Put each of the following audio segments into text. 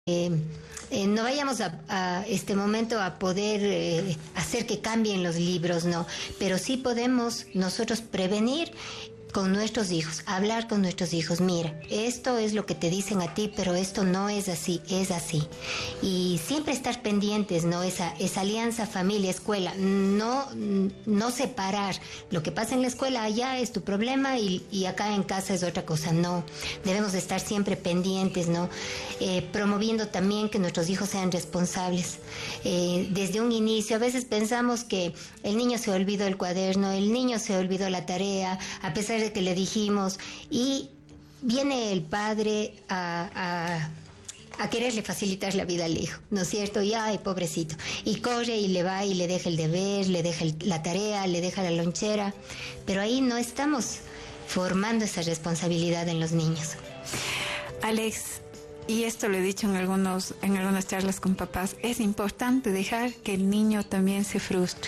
no vayamos a este momento a poder hacer que cambien los libros, no, pero sí podemos nosotros prevenir con nuestros hijos, hablar con nuestros hijos. Mira, esto es lo que te dicen a ti, pero esto no es así, es así. Y siempre estar pendientes, ¿no? Esa alianza familia-escuela, no separar lo que pasa en la escuela, allá es tu problema y acá en casa es otra cosa. No, debemos de estar siempre pendientes, ¿no? Promoviendo también que nuestros hijos sean responsables. Desde un inicio, a veces pensamos que el niño se olvidó el cuaderno, el niño se olvidó la tarea, a pesar de que le dijimos, y viene el padre a quererle facilitar la vida al hijo, ¿no es cierto? Y ay, pobrecito, y corre y le va y le deja el deber, le deja la tarea, le deja la lonchera, pero ahí no estamos formando esa responsabilidad en los niños. Alex, y esto lo he dicho en algunas charlas con papás, es importante dejar que el niño también se frustre,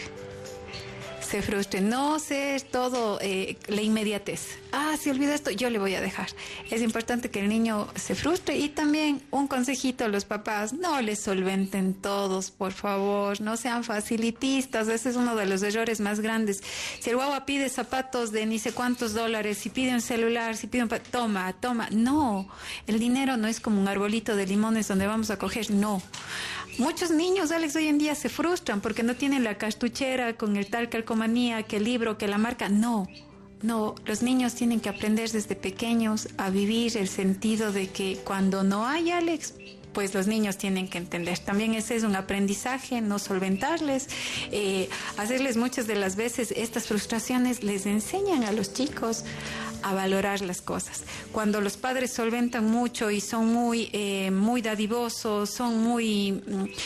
no ser todo la inmediatez. Se olvidó esto, yo le voy a dejar. Es importante que el niño se frustre. Y también un consejito a los papás: no les solventen todos, por favor, no sean facilitistas. Ese es uno de los errores más grandes. Si el guagua pide zapatos de ni sé cuántos dólares, si pide un celular, si pide toma. No, el dinero no es como un arbolito de limones donde vamos a coger, no. Muchos niños, Alex, hoy en día se frustran porque no tienen la cartuchera con el tal calcomanía, que el libro, que la marca. No, los niños tienen que aprender desde pequeños a vivir el sentido de que cuando no hay, Alex, pues los niños tienen que entender. También ese es un aprendizaje, no solventarles, hacerles muchas de las veces estas frustraciones les enseñan a los chicos a valorar las cosas. Cuando los padres solventan mucho y son muy dadivosos, son muy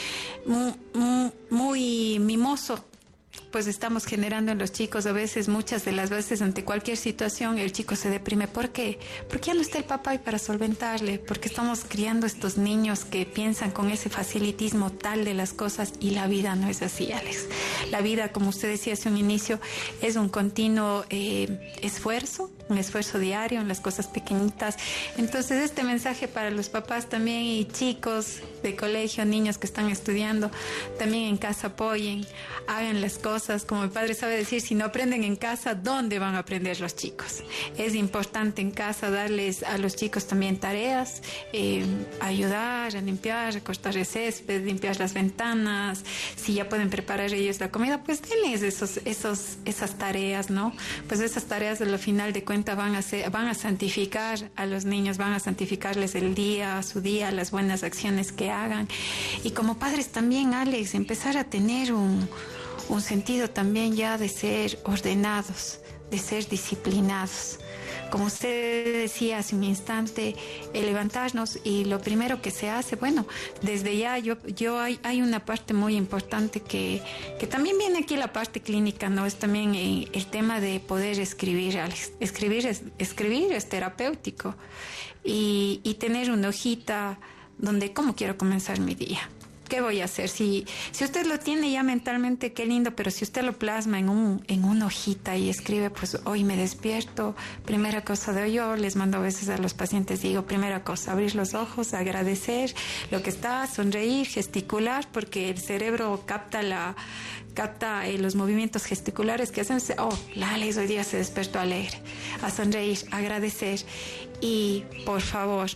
mimosos, pues estamos generando en los chicos a veces, muchas de las veces, ante cualquier situación, el chico se deprime. ¿Por qué? Porque ya no está el papá ahí para solventarle, porque estamos criando estos niños que piensan con ese facilitismo tal de las cosas, y la vida no es así, Alex. La vida, como usted decía hace un inicio, es un continuo esfuerzo, un esfuerzo diario en las cosas pequeñitas. Entonces, este mensaje para los papás también, y chicos de colegio, niños que están estudiando, también en casa apoyen, hagan las cosas. Como mi padre sabe decir, si no aprenden en casa, ¿dónde van a aprender los chicos? Es importante en casa darles a los chicos también tareas, ayudar a limpiar, recortar el césped, limpiar las ventanas. Si ya pueden preparar ellos la comida, pues denles esas tareas, ¿no? Pues esas tareas, al final de cuentas, van a santificar a los niños, van a santificarles el día, su día, las buenas acciones que hagan. Y como padres también, Alex, empezar a tener un sentido también ya de ser ordenados, de ser disciplinados. Como usted decía hace un instante, levantarnos, y lo primero que se hace, bueno, desde ya hay una parte muy importante que también viene aquí, la parte clínica, ¿no? Es también el tema de poder escribir, Alex. Escribir es terapéutico, y tener una hojita donde, ¿cómo quiero comenzar mi día? ¿Qué voy a hacer? Si usted lo tiene ya mentalmente, qué lindo, pero si usted lo plasma en una hojita y escribe, pues hoy me despierto, primera cosa de hoy, yo les mando a veces a los pacientes, digo, primera cosa, abrir los ojos, agradecer lo que está, sonreír, gesticular, porque el cerebro capta los movimientos gesticulares que hacen. La Alex hoy día se despertó alegre. A sonreír, agradecer, y por favor,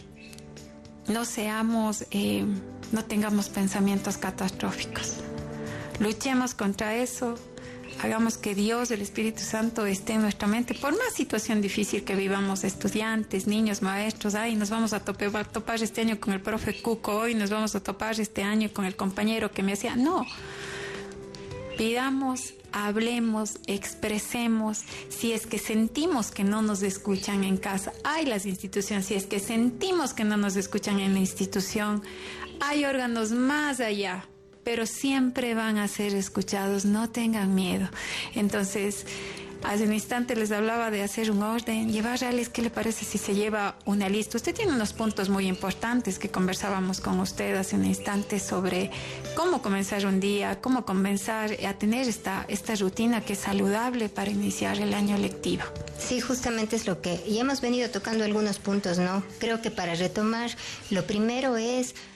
no tengamos pensamientos catastróficos. Luchemos contra eso. Hagamos que Dios, el Espíritu Santo, esté en nuestra mente. Por más situación difícil que vivamos, estudiantes, niños, maestros, nos vamos a topar este año con el profe Cuco, hoy nos vamos a topar este año con el compañero que me hacía. No. Pidamos, hablemos, expresemos. Si es que sentimos que no nos escuchan en casa, hay las instituciones. Si es que sentimos que no nos escuchan en la institución, hay órganos más allá, pero siempre van a ser escuchados. No tengan miedo. Entonces, hace un instante les hablaba de hacer un orden, llevar, Alex, ¿qué le parece si se lleva una lista? Usted tiene unos puntos muy importantes que conversábamos con usted hace un instante sobre cómo comenzar un día, cómo comenzar a tener esta rutina que es saludable para iniciar el año lectivo. Sí, justamente es lo que... Y hemos venido tocando algunos puntos, ¿no? Creo que para retomar, lo primero es